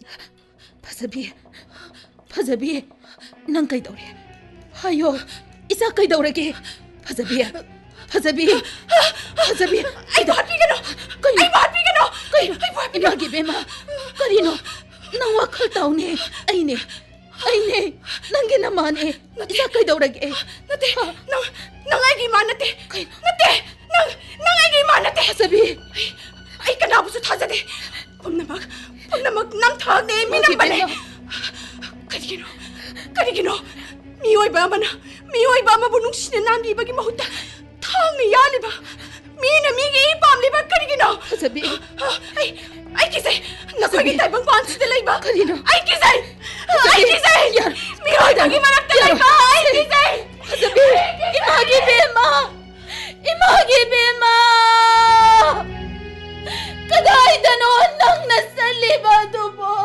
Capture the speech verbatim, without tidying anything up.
फजबी फजबी नंग कई दौरे हायो इसा कई दौरगे फजबी फजबी फजबी आई बात भी करो आई बात भी करो कई इमा की बेमा करीनो नंग वखल ताउने आइने आइने नंगे न माने इसा कई दौरगे नते नंग नंग आई की मानते नते नंग नंग आई की मानते फजबी आई कनाबुसु थाजदे पुनमक पुनमक नम थागने मिनम बने करिगिनो करिगिनो मियोइबा मना मियोइबा मबु नुंसिने नांबीबगी महुत्ता थांगने यालिबा मीना मीगी पामलिबा करिगिनो फजबी आई आई किसे नकोगी ताइबंग पांसिदे लैबा करिनो आई किसे आई किसे यार मियोइबगी मरक्ता लैबा आई किसे फजबी इमागी बेमा इमागी बेमा कदाई दनो नंग नसली बदो